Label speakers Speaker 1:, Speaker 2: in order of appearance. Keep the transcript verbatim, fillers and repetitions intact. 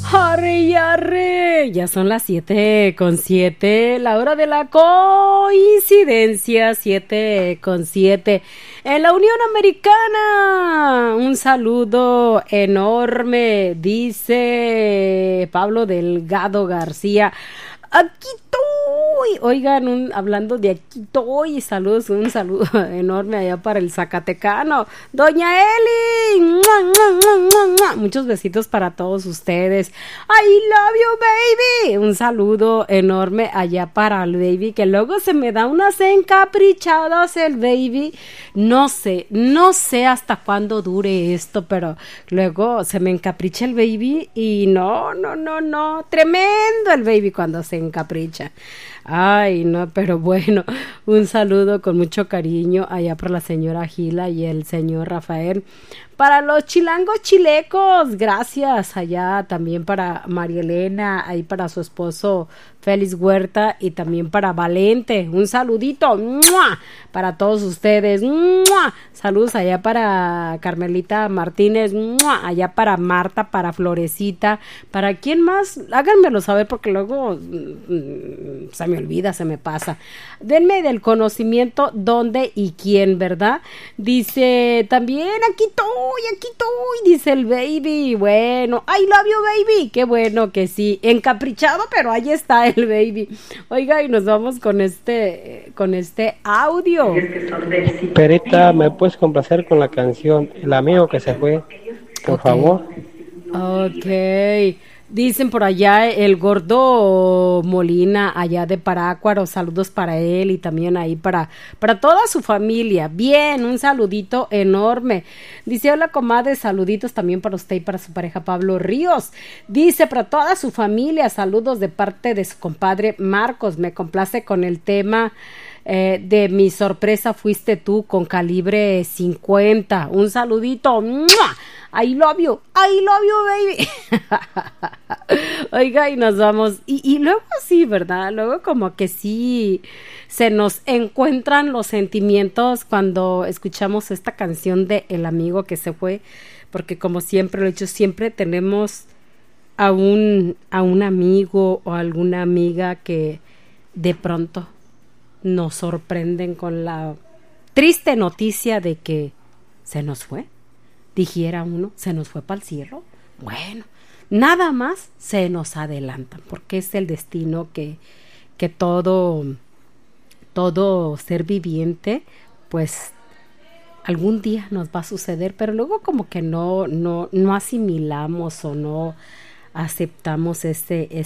Speaker 1: Arre, arre, ya son las siete con siete, la hora de la coincidencia, siete con siete. En la Unión Americana, un saludo enorme, dice Pablo Delgado García. Aquí estoy, oigan, un, hablando de aquí estoy, saludos, un saludo enorme allá para el Zacatecano, doña Eli, ¡mua, mua, mua, mua, mua! Muchos besitos para todos ustedes, I love you baby, un saludo enorme allá para el baby, que luego se me da unas encaprichadas el baby, no sé, no sé hasta cuándo dure esto, pero luego se me encapricha el baby y no, no, no, no, tremendo el baby cuando se encapricha. Ay, no, pero bueno, un saludo con mucho cariño allá por la señora Gila y el señor Rafael. Para los chilangos chilecos, gracias allá también para María Elena, ahí para su esposo Félix Huerta y también para Valente, un saludito ¡mua! Para todos ustedes, ¡mua! Saludos allá para Carmelita Martínez, ¡mua! Allá para Marta, para Florecita, para quién más, háganmelo saber porque luego mm, se me olvida, se me pasa. Denme del conocimiento dónde y quién, ¿verdad? Dice también aquí estoy, aquí estoy, dice el baby. Bueno, I love you baby, qué bueno que sí, encaprichado, pero ahí está el baby. Oiga, y nos vamos con este con este audio.
Speaker 2: Perita, ¿me puedes complacer con la canción El amigo que se fue, por
Speaker 1: okay.
Speaker 2: favor?
Speaker 1: Ok. Dicen por allá el gordo Molina, allá de Parácuaro, saludos para él y también ahí para, para toda su familia. Bien, un saludito enorme. Dice, hola comadre, saluditos también para usted y para su pareja Pablo Ríos. Dice, para toda su familia, saludos de parte de su compadre Marcos. Me complace con el tema eh, de Mi sorpresa fuiste tú con Calibre cincuenta. Un saludito. ¡Mua! I love you, I love you, baby. Oiga, y nos vamos. Y, y luego sí, ¿verdad? Luego como que sí se nos encuentran los sentimientos cuando escuchamos esta canción de El amigo que se fue. Porque como siempre lo he dicho, siempre tenemos a un, a un amigo o alguna amiga que de pronto nos sorprenden con la triste noticia de que se nos fue. Dijera uno, se nos fue para el cielo. Bueno, nada más se nos adelantan, porque es el destino que, que todo, todo ser viviente, pues algún día nos va a suceder, pero luego como que no, no, no asimilamos o no aceptamos ese,